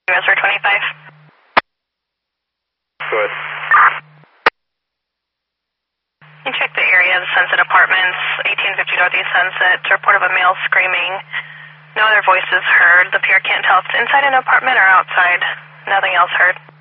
Reservoir 25. Good. You check the area of the Sunset Apartments, 1850 Northeast Sunset. Report of a male screaming. No other voices heard. The peer can't tell if it's inside an apartment or outside. Nothing else heard.